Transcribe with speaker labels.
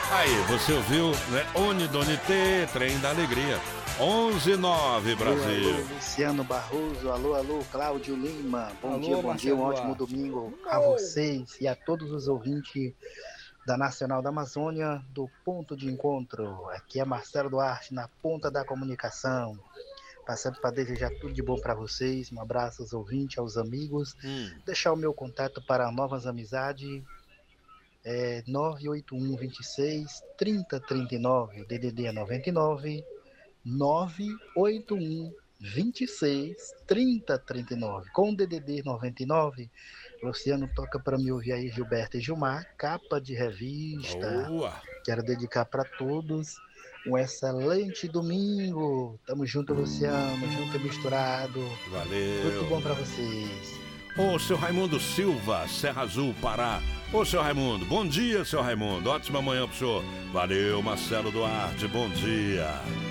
Speaker 1: Aí, você ouviu, né? Unidonité, Trem da Alegria. 11:09, Brasil.
Speaker 2: Alô, Luciano Barroso, alô, Cláudio Lima. Bom dia,
Speaker 3: Marcelo
Speaker 2: um ótimo
Speaker 3: Duarte.
Speaker 2: domingo a vocês e a todos os ouvintes da Nacional da Amazônia, do Ponto de Encontro. Aqui é Marcelo Duarte, na ponta da comunicação. Passando para desejar tudo de bom para vocês. Um abraço aos ouvintes, aos amigos. Deixar o meu contato para novas amizades. 981 26 30 39. O DDD é 99 981 26 30 39. Com o DDD 99, Luciano toca para me ouvir aí Gilberto e Gilmar, capa de revista.
Speaker 1: Boa.
Speaker 2: Quero dedicar para todos um excelente domingo. Tamo junto, Luciano, junto e misturado.
Speaker 1: Valeu.
Speaker 2: Tudo bom para vocês.
Speaker 1: Ô, seu Raimundo Silva, Serra Azul, Pará. Ô, seu Raimundo, bom dia, seu Raimundo. Ótima manhã pro senhor. Valeu, Marcelo Duarte, bom dia.